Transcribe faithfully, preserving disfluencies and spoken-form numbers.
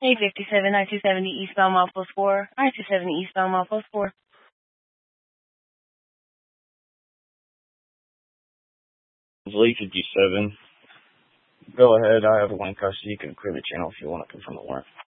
eight fifty-seven, nine two seventy eastbound mile post four. nine two seventy eastbound mile post four. Lee fifty-seven. Go ahead, I have one custody. You can clear the channel if you want to confirm the warrant.